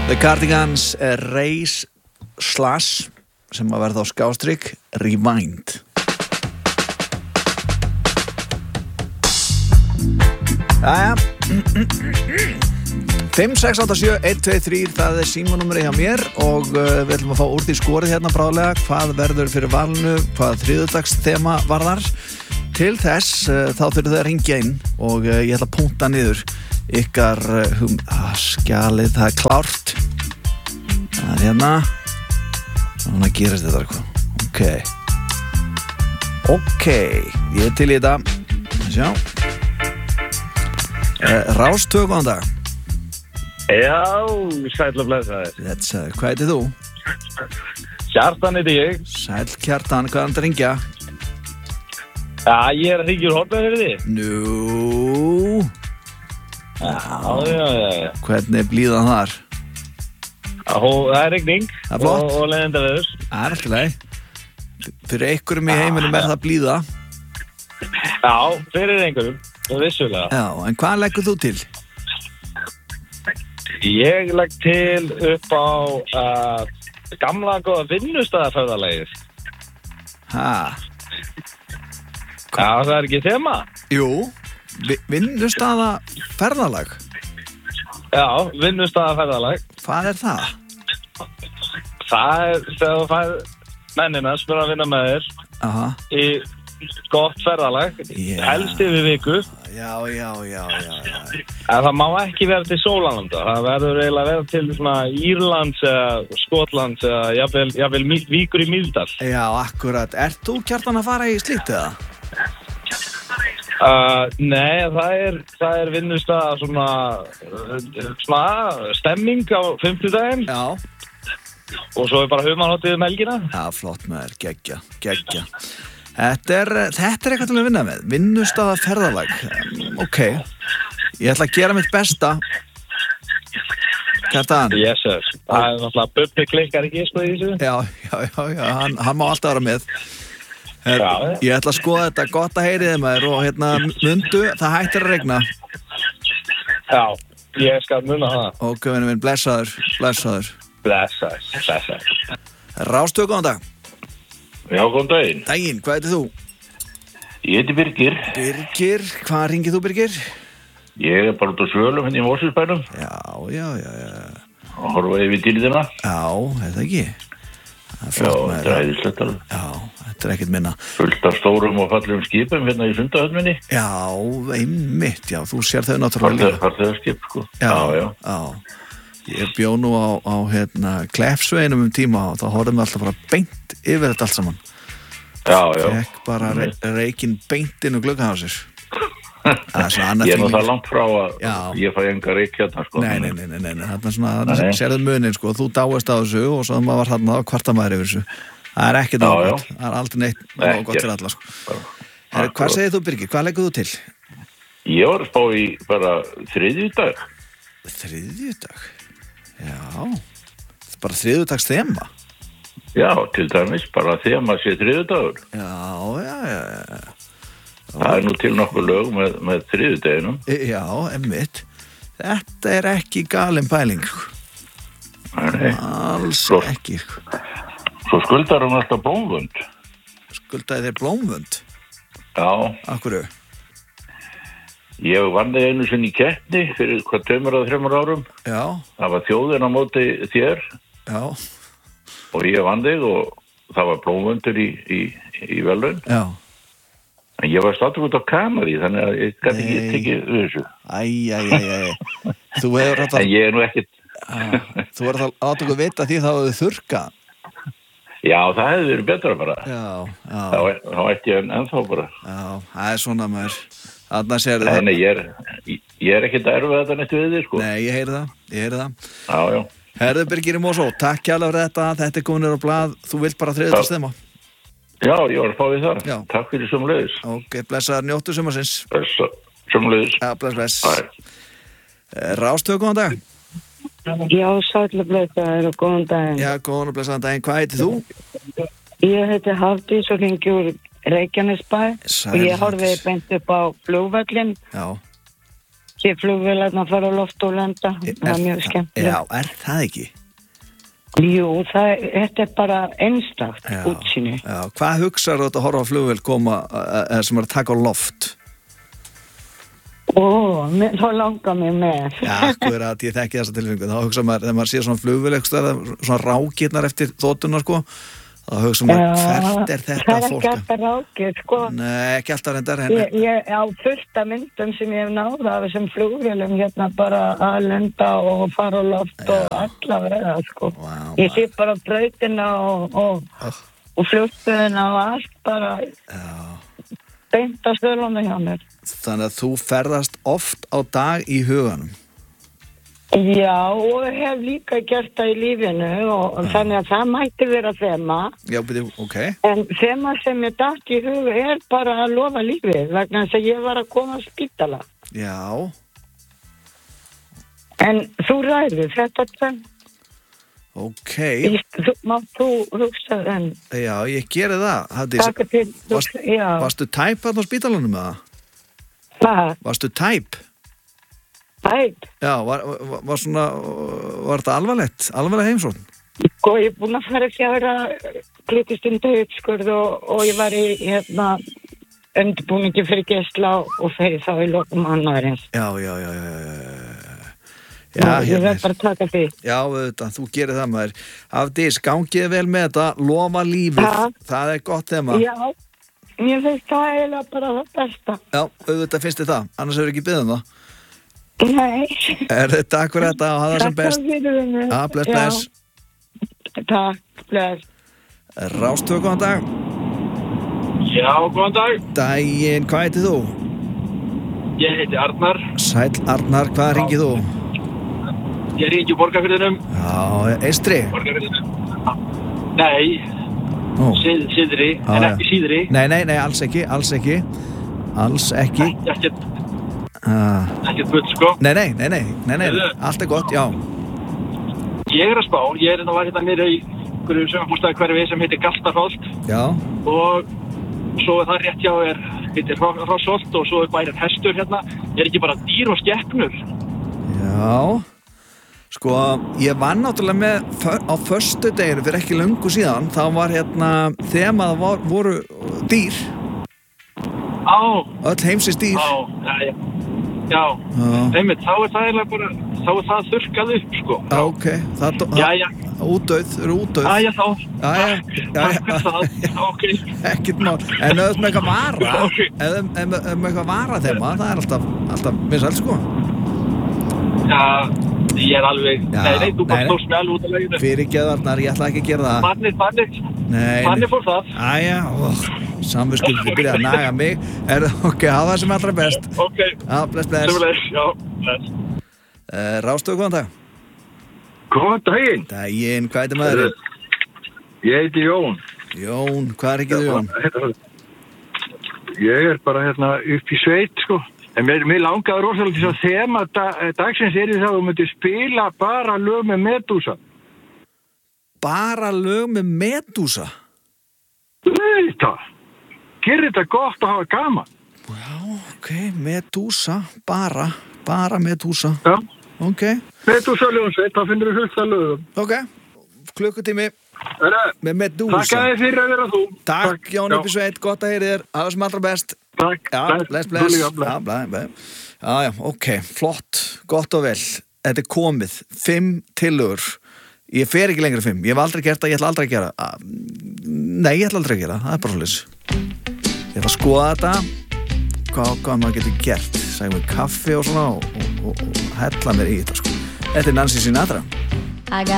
The Cardigans Race Slash sem að verða á skástrík Rewind. Jæja 5, 6, 8, 7, 1, 2, 3 það símanúmerið hjá mér og við ætlum að fá úr því skorið hérna bráðlega hvað verður fyrir valinu, hvað þriðjudags þema varðar. Til þess þá þurfum þau að ringja inn og ég ætla að punkta niður ykkar skjalið, það klárt. Það hérna þannig að gerast þetta eitthvað. Ok, ég til í þetta. Sjá. Rás 2, góðan dag. Já, sæll og blessaður. Hvað heitir þú? Kjartan heiti ég. Sæll Kjartan, hvað er þetta að ringja? Já, ég er að ringja úr Hortnafirði. Nú. Já. Hvernig er blíðan þar? Það er rigning og leiðinda veður. Það er alltaf leið. Fyrir einhverjum í heiminum er það blíða. Já, fyrir einhverjum, vissulega. Já, en hvað leggur þú til? Ég legg til upp á gamla góða vinnustæðaferðalagið. Já, það er ekki þema? Jú, vinnustæðaferðalag. Já, vinnustæðaferðalag. Hvað er það? Það er þegar þú fær mennina sem er að vinna með þér í gott ferðalag, helst yfir viku. Já. En það má ekki vera til sólarlanda. Það verður eiginlega að vera til svona Írlands eða Skotlands eða jafnvel Víkur í Mýrdal. Já, akkurat. Ert þú Kjartan að fara í slíkt eða? Nei, það er vinnustæða svona stemming á 50 daginn. Já. Og svo er bara humanháttið helgina. Já, flott maður, geggja. Þetta er eitthvað til að vinna með. Vinnustæða ferðalag. Ok. Ég ætla að gera mitt besta. Kjartan. Yes, sir. Það er náttúrulega Bubbi klikkar ekki sko í þessu. Já. Hann má alltaf vera með. Ég ætla að skoða þetta, gott að heyri þið maður og hérna mundu, það hættir að regna. Já, ég skal muna það. Ok, vinur minn, blessaður. Blessaður. Rástöð, góðan dag. Já, góðan daginn. Daginn, hvað heitir þú? Ég heiti Birgir. Birgir, hvað ringið þú, Birgir? Ég er bara út á Svölum hérna í Mosfellsbænum. Já. Og horfa yfir dýrðina. Já, þetta ekki. Já, þetta er æðislegt alveg. Já, þetta er ekkert minna. Fullt af stórum og fallegum skipum hérna í Sundahöfninni. Já, einmitt, já, þú sér þau náttúrulega líka. Farþegaskip, sko. Já. Ég bjó nú á Kleppsveginum tíma og þá horfðum við alltaf bara beint yfir þetta allt saman. Já. Fekk bara reikinn beint inn og glugga á sér. Ég er nú það langt frá að ég fæ enga reik hérna, sko. Nei, þarna sérðu munin, sko. Þú dáist á þessu og svo maður var þarna kvarta maður yfir þessu. Það er ekkert ágætt. Það er aldrei neitt gott fyrir alla, sko. Hvað segir þú, Birgir? Hvað leggur þú til? Ég var að spá í bara þriðjudag. Þriðjudag? Já. Það er bara þriðjudags þema. Já, til dæmis bara þema sé þriðjudagur. Já. Það er nú til nokkuð lög með þriðjudeginum. Já, einmitt. Þetta er ekki galin pæling. Nei. Alls ekki. Svo skuldar hún alltaf blómvönd. Skuldaði þér blómvönd? Já. Af hverju? Ég vann einu sinni í keppni fyrir 2 eða 3 árum. Já. Það var þjóðin á móti þér. Já. Og ég vann þig og það var blómvöndur í verðlaun. Já. En ég var státtur út á kamari, þannig að ég gæti ekki tekið þessu. Þú hefur alltaf... En ég er nú ekkert... Þú verður alltaf átöku að vita því þá hefur þurrka. Já, það hefði verið betra bara. Já. Þá ætti ég ennþá bara. Já, það er svona maður. Þarna sér það. Nei, ég er ekkert að erfa þetta neitt við þig, sko. Nei, ég heyri það. Já. Herðu Birgir í Mosó, takk kærlega fyrir þetta. Þetta er komin á blað. Þú vilt bara þriðjudags þema. Já, ég var að fá við það. Já. Takk fyrir sömuleiðis. Ok, blessaður, njóttu sumarsins. Sömuleiðis. Já, bless. Rástöð, góðan dag. Já, sæll og blessaður og góðan daginn. Já, góðan og blessaðan daginn. Hvað heitir þú? Ég heiti Hafdís og hringi úr Reykjanesbæ og ég horfið beint upp á flugvöllin. Já. sé flugvélarnar fara á loft og lenda. Það er mjög skemmtilegt. Já, það ekki? Jú, þetta bara einstakt útsýni. Já, hvað hugsar þú að horfa á flugvél koma sem að taka á loft? Þá langar mér með. Já, akkurat, ég þekki þessa tilfinningu. Þá hugsa maður, þegar maður sér svona flugvél svona rákirnar eftir þotuna, sko, þá hugsa maður, hvert er þetta fólk? Það er ekki alltaf rákir, sko. Nei, ekki alltaf reyndar. Ég á fullt af myndum sem ég hef náð af þessum flugvélum hérna bara að lenda og fara á loft og allavega, sko. Wow, ég sé bara brautina og flugstöðina og allt bara beint á stöðlunum hjá mér. Þannig að þú ferðast oft á dag í huganum? Já, og hef líka gert það í lífinu og þannig að það mætti vera þema. Já, ok. En þema sem ég datt í hug bara að lofa lífið vegna þess að ég var að koma á spítala. Já. En þú ræður þetta tvenn. Ok. Mátt þú hugsa þenn? Já, ég geri það. Takk til. Varstu tæp þarna á spítalanum með það? Hvað? Varstu tæp? Tæp? Já, var þetta alvarlegt? Alvarleg heimsókn? Sko, ég er búin að fara 4 klukkustundu uppskurð og ég var í undirbúningi fyrir geisla og fyrir þá í lokum annarins. Já. Ég verð bara að taka því. Já, auðvitað, þú gerir það maður. Hafdís, gangið vel með þetta, lofa lífið. Það er gott þema. Já, ég finnst það eiginlega bara það besta. Já, auðvitað finnst þið það, annars hefur ekki beðið það. Nei. Takk fyrir þetta og hafa það sem best. Takk fyrir mig. Já, bless. Takk, bless. Rástvö, góðan dag. Já, góðan dag. Daginn, hvað heitir þú? Ég heiti Arnar. Sæll Arnar, hvað hringir þú? Ég hringi Borgarfirðinum. Já, Eystri? Borgarfirðinum. Nei, síðri, en ekki síðri. Nei, alls ekki. Ekkert bull, sko. Nei, allt er gott, já. Ég er að spá, ég var hérna nýri í einhverju sömabústaði hverfi sem heitir Galtarholt. Já. Og svo það rétt hjá heitir Hrossholt og svo bærinn Hestur hérna. Ég ekki bara dýr og skepnur. Já. Sko, ég vann náttúrulega með á föstudeginu fyrir ekki löngu síðan, þá var þemað voru dýr. Öll heimsins dýr. Já. Einmitt, þá er það eiginlega bara, þá er það þurrkað upp, sko. Ok, útdauð, eru útdauð. Já, þá. Takk fyrir það, ok. Ekkert mál, en ef með eitthvað vara, ef með eitthvað vara þema, það er alltaf vinsælt, sko. Já. Ég er alveg, nei, þú bara stóðst með alveg út af leginu. Fyrirgeðu, Arnar, ég ætla ekki að gera það. Þannig fór það. Samviskuld, þið byrjaði að naga mig. Ok, hafa það sem allra best. Ok. Já, bless. Já, bless. Rástöðu, góðan dag. Góðan daginn. Daginn, hvað heitir maður? Ég heiti Jón. Jón, hvað er Jón? Ég er bara upp í sveit, sko. En mér langaði rosalega til að þema dagsins það að þú myndir spila bara lög með Medúsa. Bara lög með Medúsa? Þetta. Gerir þetta gott að hafa gaman. Já, ok, Medúsa, bara Medúsa. Já. Ok. Medúsa ljónsveit, það finnur þú fullt að lögum. Ok, klukkutími með Medúsa. Takk að þið fyrir að vera þú. Takk, Jón upp í sveit, gott að heyri þér, hafa sem allra best. Takk. Já, bless. Já, ok, flott, gott og vel. Þetta er komið, 5 tillögur. Ég fer ekki lengra 5, ég hef aldrei gert það, ég ætla aldrei að gera. Nei, ég ætla aldrei að gera, það er bara svolítið. Ég ætla að skoða þetta, hvað maður getur gert. Sægum við kaffi og svona og hella mér í þetta, sko. Þetta er Nancy Sinatra.